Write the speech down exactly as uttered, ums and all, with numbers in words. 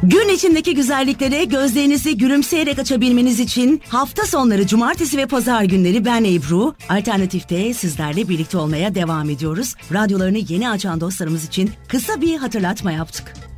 Gün içindeki güzelliklere gözlerinizi gülümseyerek açabilmeniz için hafta sonları cumartesi ve pazar günleri ben Ebru, Alternatif'te sizlerle birlikte olmaya devam ediyoruz. Radyolarını yeni açan dostlarımız için kısa bir hatırlatma yaptık.